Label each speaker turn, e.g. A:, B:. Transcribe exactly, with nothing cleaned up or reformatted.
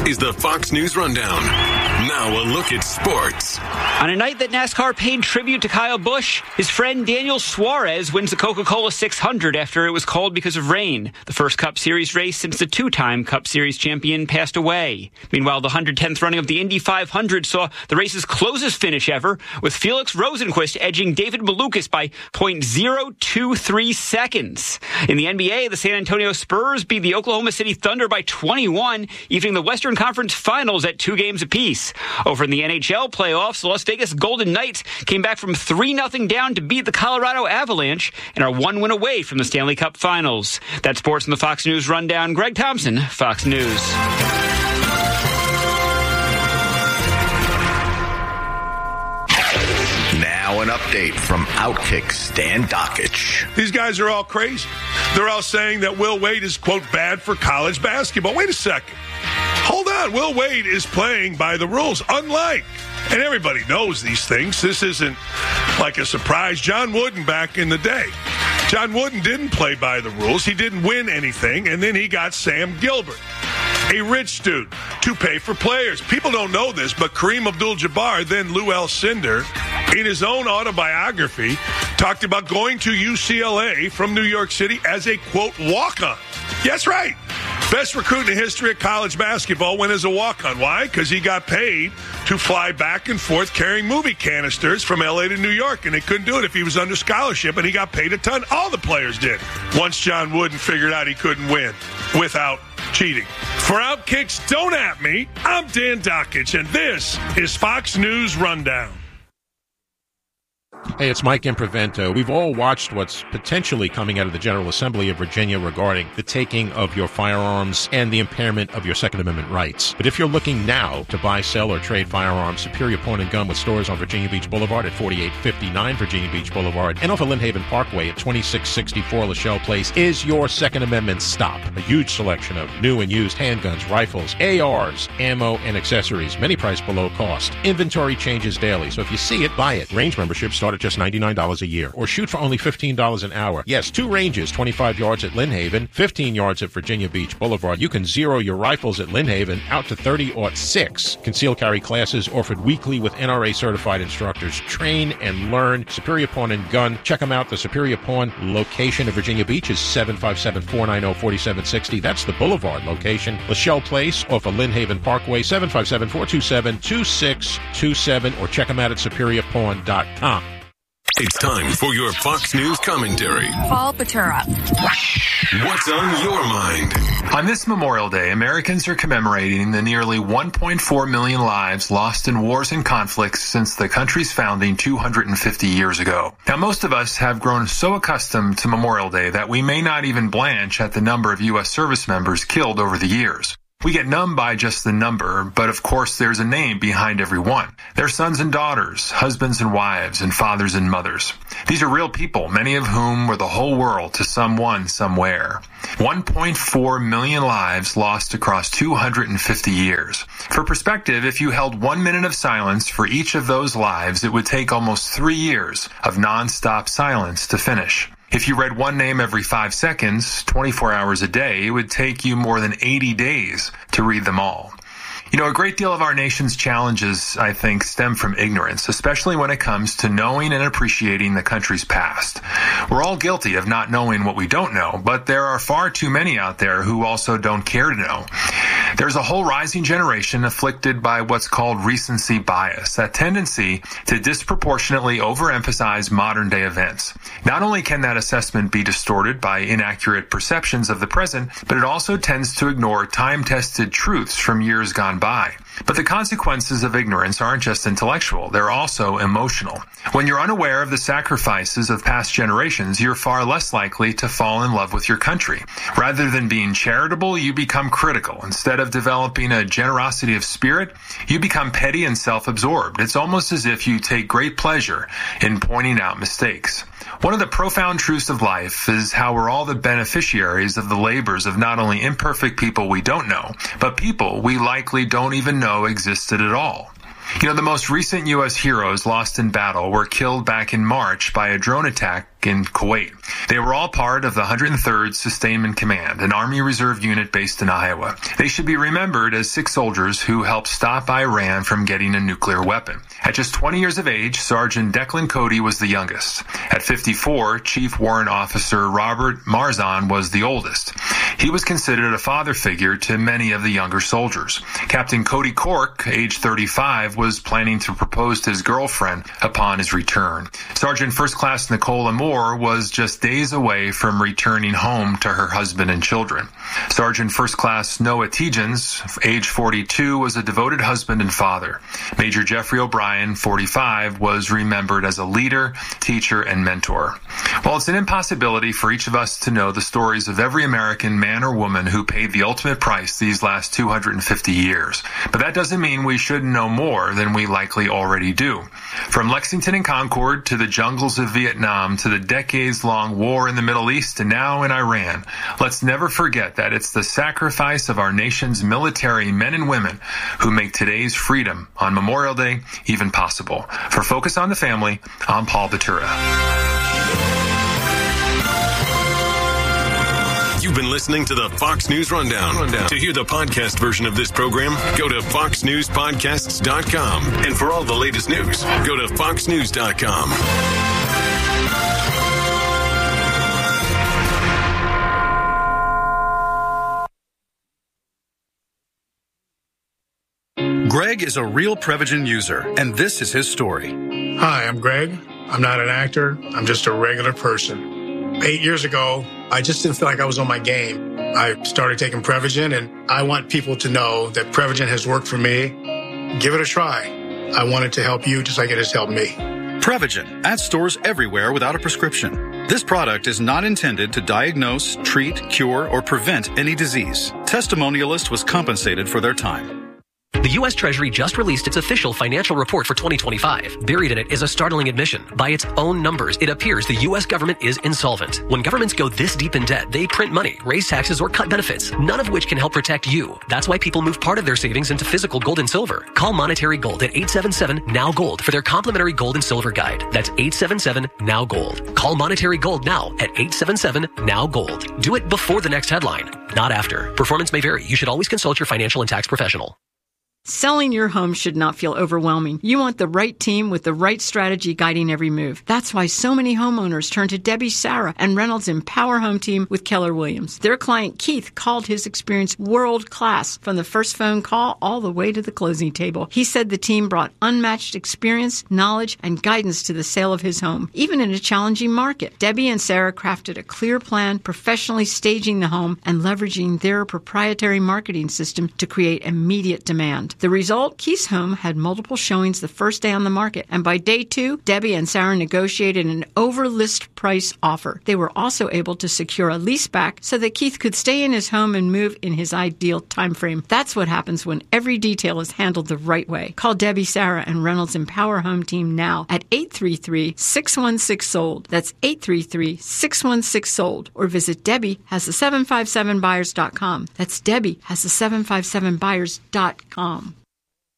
A: is the Fox News Rundown. Now a look at sports.
B: On a night that NASCAR paid tribute to Kyle Busch, his friend Daniel Suarez wins the Coca-Cola six hundred after it was called because of rain. The first Cup Series race since the two-time Cup Series champion passed away. Meanwhile, the one hundred tenth running of the Indy five hundred saw the race's closest finish ever, with Felix Rosenqvist edging David Malukas by point zero two three seconds. In the N B A, the San Antonio Spurs beat the Oklahoma City Thunder by twenty-one, evening the Western Conference Finals at two games apiece. Over in the N H L playoffs, the Las Vegas Golden Knights came back from three nothing down to beat the Colorado Avalanche and are one win away from the Stanley Cup Finals. That's sports in the Fox News Rundown. Greg Thompson, Fox News.
C: Now an update from Outkick Stan Dockich.
D: These guys are all crazy. They're all saying that Will Wade is, quote, bad for college basketball. Wait a second. Hold on. Will Wade is playing by the rules, unlike, and everybody knows these things. This isn't like a surprise. John Wooden back in the day. John Wooden didn't play by the rules. He didn't win anything, and then he got Sam Gilbert, a rich dude, to pay for players. People don't know this, but Kareem Abdul-Jabbar, then Lou Alcindor, in his own autobiography, talked about going to U C L A from New York City as a, quote, walk-on. Yes, right. Best recruit in the history of college basketball went as a walk-on. Why? Because he got paid to fly back and forth carrying movie canisters from L A to New York, and they couldn't do it if he was under scholarship, and he got paid a ton. All the players did. Once John Wooden figured out he couldn't win without cheating. For Outkicks, don't at me. I'm Dan Dockich, and this is Fox News Rundown.
E: Hey, it's Mike Improvento. We've all watched what's potentially coming out of the General Assembly of Virginia regarding the taking of your firearms and the impairment of your Second Amendment rights. But if you're looking now to buy, sell, or trade firearms, Superior Pawn and Gun with stores on Virginia Beach Boulevard at forty-eight fifty-nine Virginia Beach Boulevard and off of Lynn Haven Parkway at twenty-six sixty-four Lachelle Place is your Second Amendment stop. A huge selection of new and used handguns, rifles, A Rs, ammo, and accessories, many priced below cost. Inventory changes daily, so if you see it, buy it. Range memberships start at just ninety-nine dollars a year, or shoot for only fifteen dollars an hour. Yes, two ranges, twenty-five yards at Lynn Haven, fifteen yards at Virginia Beach Boulevard. You can zero your rifles at Lynn Haven out to thirty or six. Concealed carry classes offered weekly with N R A certified instructors. Train and learn. Superior Pawn and Gun. Check them out. The Superior Pawn location of Virginia Beach is seven five seven, four nine zero, four seven six zero. That's the Boulevard location. Lachelle Place off of Lynn Haven Parkway, seven five seven, four two seven, two six two seven, or check them out at superior pawn dot com.
A: It's time for your Fox News commentary.
F: Paul Patura.
A: What's on your mind?
G: On this Memorial Day, Americans are commemorating the nearly one point four million lives lost in wars and conflicts since the country's founding two hundred fifty years ago. Now, most of us have grown so accustomed to Memorial Day that we may not even blanch at the number of U S service members killed over the years. We get numb by just the number, but of course there's a name behind every one. They're sons and daughters, husbands and wives, and fathers and mothers. These are real people, many of whom were the whole world to someone, somewhere. one point four million lives lost across two hundred fifty years. For perspective, if you held one minute of silence for each of those lives, it would take almost three years of non-stop silence to finish. If you read one name every five seconds, twenty-four hours a day, it would take you more than eighty days to read them all. You know, a great deal of our nation's challenges, I think, stem from ignorance, especially when it comes to knowing and appreciating the country's past. We're all guilty of not knowing what we don't know, but there are far too many out there who also don't care to know. There's a whole rising generation afflicted by what's called recency bias, that tendency to disproportionately overemphasize modern-day events. Not only can that assessment be distorted by inaccurate perceptions of the present, but it also tends to ignore time-tested truths from years gone by. But the consequences of ignorance aren't just intellectual, they're also emotional. When you're unaware of the sacrifices of past generations, you're far less likely to fall in love with your country. Rather than being charitable, you become critical. Instead of developing a generosity of spirit, you become petty and self-absorbed. It's almost as if you take great pleasure in pointing out mistakes. One of the profound truths of life is how we're all the beneficiaries of the labors of not only imperfect people we don't know, but people we likely don't even know existed at all. You know, the most recent U S heroes lost in battle were killed back in March by a drone attack in Kuwait. They were all part of the one hundred third Sustainment Command, an Army Reserve unit based in Iowa. They should be remembered as six soldiers who helped stop Iran from getting a nuclear weapon. At just twenty years of age, Sergeant Declan Cody was the youngest. At fifty-four, Chief Warrant Officer Robert Marzon was the oldest. He was considered a father figure to many of the younger soldiers. Captain Cody Cork, age thirty-five, was planning to propose to his girlfriend upon his return. Sergeant First Class Nicola Moore was just days away from returning home to her husband and children. Sergeant First Class Noah Tegens, age forty-two, was a devoted husband and father. Major Jeffrey O'Brien, forty-five, was remembered as a leader, teacher, and mentor. While it's an impossibility for each of us to know the stories of every American man or woman who paid the ultimate price these last two hundred fifty years, but that doesn't mean we shouldn't know more than we likely already do. From Lexington and Concord to the jungles of Vietnam to the decades-long war in the Middle East and now in Iran, let's never forget that it's the sacrifice of our nation's military men and women who make today's freedom on Memorial Day even possible. For Focus on the Family, I'm Paul Batura.
A: You've been listening to the Fox News Rundown. Rundown. To hear the podcast version of this program, go to fox news podcasts dot com. And for all the latest news, go to fox news dot com.
F: Greg is a real Prevagen user, and this is his story.
H: Hi, I'm Greg. I'm not an actor. I'm just a regular person. Eight years ago, I just didn't feel like I was on my game. I started taking Prevagen, and I want people to know that Prevagen has worked for me. Give it a try. I want it to help you just like it has helped me.
F: Prevagen, at stores everywhere without a prescription. This product is not intended to diagnose, treat, cure, or prevent any disease. Testimonialist was compensated for their time.
I: The U S Treasury just released its official financial report for twenty twenty-five. Buried in it is a startling admission. By its own numbers, it appears the U S government is insolvent. When governments go this deep in debt, they print money, raise taxes, or cut benefits, none of which can help protect you. That's why people move part of their savings into physical gold and silver. Call Monetary Gold at eight seven seven, N O W Gold for their complimentary gold and silver guide. That's eight seven seven, N O W Gold. Call Monetary Gold now at eight seven seven, N O W Gold. Do it before the next headline, not after. Performance may vary. You should always consult your financial and tax professional.
J: Selling your home should not feel overwhelming. You want the right team with the right strategy guiding every move. That's why so many homeowners turn to Debbie Sarah and Reynolds Empower Home Team with Keller Williams. Their client Keith called his experience world class from the first phone call all the way to the closing table. He said the team brought unmatched experience, knowledge, and guidance to the sale of his home, even in a challenging market. Debbie and Sarah crafted a clear plan, professionally staging the home and leveraging their proprietary marketing system to create immediate demand. The result, Keith's home had multiple showings the first day on the market, and by day two, Debbie and Sarah negotiated an over-list price offer. They were also able to secure a lease back so that Keith could stay in his home and move in his ideal time frame. That's what happens when every detail is handled the right way. Call Debbie, Sarah, and Reynolds Empower Home Team now at eight three three, six one six, sold. That's eight three three, six one six, sold. Or visit Debbie has the seven five seven buyers dot com. That's Debbie has the seven five seven buyers dot com.